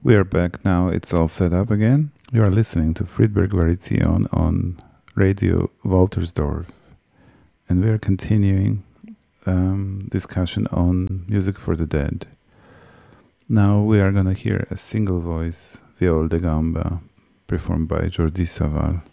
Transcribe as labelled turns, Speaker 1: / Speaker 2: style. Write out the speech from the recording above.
Speaker 1: We are back now. It's all set up again. You are listening to Friedberg Variation on Radio Waltersdorf. And we are continuing discussion on music for the dead. Now we are going to hear a single voice, Viol de Gamba, performed by Jordi Savall.